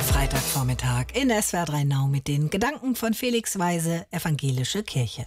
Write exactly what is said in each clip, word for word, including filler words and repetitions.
Freitagvormittag in S W R drei Now mit den Gedanken von Felix Weise, Evangelische Kirche.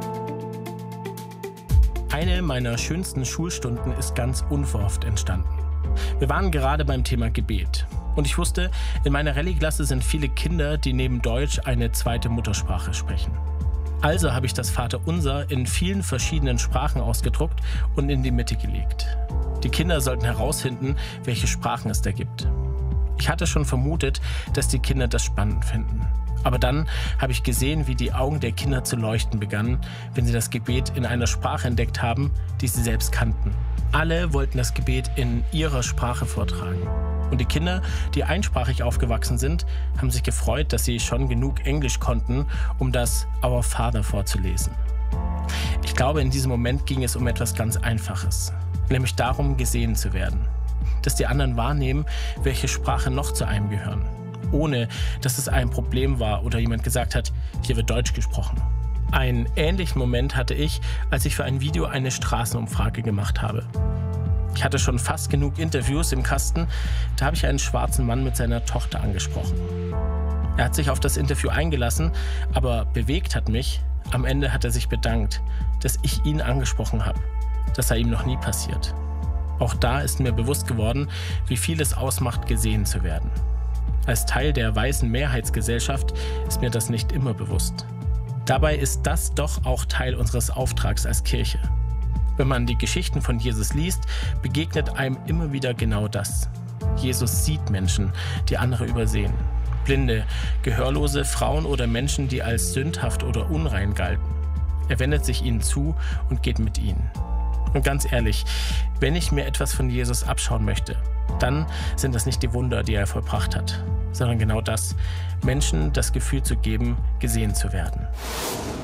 Eine meiner schönsten Schulstunden ist ganz unverhofft entstanden. Wir waren gerade beim Thema Gebet. Und ich wusste, in meiner Rallye-Klasse sind viele Kinder, die neben Deutsch eine zweite Muttersprache sprechen. Also habe ich das Vaterunser in vielen verschiedenen Sprachen ausgedruckt und in die Mitte gelegt. Die Kinder sollten herausfinden, welche Sprachen es da gibt. Ich hatte schon vermutet, dass die Kinder das spannend finden. Aber dann habe ich gesehen, wie die Augen der Kinder zu leuchten begannen, wenn sie das Gebet in einer Sprache entdeckt haben, die sie selbst kannten. Alle wollten das Gebet in ihrer Sprache vortragen. Und die Kinder, die einsprachig aufgewachsen sind, haben sich gefreut, dass sie schon genug Englisch konnten, um das Our Father vorzulesen. Ich glaube, in diesem Moment ging es um etwas ganz Einfaches, nämlich darum, gesehen zu werden. Dass die anderen wahrnehmen, welche Sprache noch zu einem gehören, ohne dass es ein Problem war oder jemand gesagt hat, hier wird Deutsch gesprochen. Einen ähnlichen Moment hatte ich, als ich für ein Video eine Straßenumfrage gemacht habe. Ich hatte schon fast genug Interviews im Kasten, da habe ich einen schwarzen Mann mit seiner Tochter angesprochen. Er hat sich auf das Interview eingelassen, aber bewegt hat mich, am Ende hat er sich bedankt, dass ich ihn angesprochen habe. Das sei ihm noch nie passiert. Auch da ist mir bewusst geworden, wie viel es ausmacht, gesehen zu werden. Als Teil der weißen Mehrheitsgesellschaft ist mir das nicht immer bewusst. Dabei ist das doch auch Teil unseres Auftrags als Kirche. Wenn man die Geschichten von Jesus liest, begegnet einem immer wieder genau das. Jesus sieht Menschen, die andere übersehen. Blinde, Gehörlose, Frauen oder Menschen, die als sündhaft oder unrein galten. Er wendet sich ihnen zu und geht mit ihnen. Und ganz ehrlich, wenn ich mir etwas von Jesus abschauen möchte, dann sind das nicht die Wunder, die er vollbracht hat, sondern genau das, Menschen das Gefühl zu geben, gesehen zu werden.